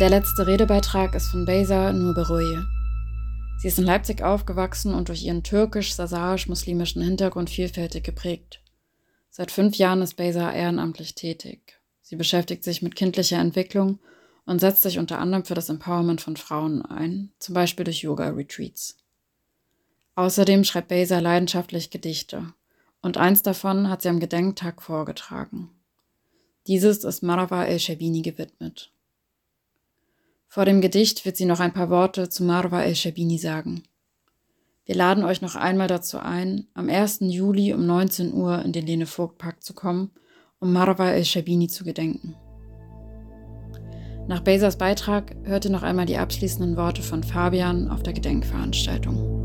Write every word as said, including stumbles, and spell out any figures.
Der letzte Redebeitrag ist von Beyza Nurberoye. Sie ist in Leipzig aufgewachsen und durch ihren türkisch-sasanisch-muslimischen Hintergrund vielfältig geprägt. Seit fünf Jahren ist Beyza ehrenamtlich tätig. Sie beschäftigt sich mit kindlicher Entwicklung und setzt sich unter anderem für das Empowerment von Frauen ein, zum Beispiel durch Yoga-Retreats. Außerdem schreibt Beyza leidenschaftlich Gedichte und eins davon hat sie am Gedenktag vorgetragen. Dieses ist Marwa El-Sherbini gewidmet. Vor dem Gedicht wird sie noch ein paar Worte zu Marwa El-Sherbini sagen. Wir laden euch noch einmal dazu ein, am ersten Juli um neunzehn Uhr in den Lene-Vogt-Park zu kommen, um Marwa El-Sherbini zu gedenken. Nach Beyzas Beitrag hört ihr noch einmal die abschließenden Worte von Fabian auf der Gedenkveranstaltung.